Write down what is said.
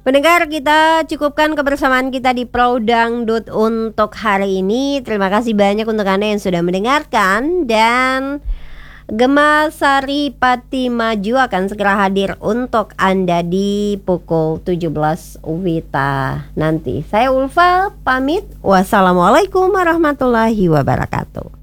Pendengar, kita cukupkan kebersamaan kita di Pro Dangdut untuk hari ini. Terima kasih banyak untuk Anda yang sudah mendengarkan. Dan Gema Sari Pati Maju akan segera hadir untuk Anda di pukul 17 WITA nanti. Saya Ulfa pamit. Wassalamualaikum warahmatullahi wabarakatuh.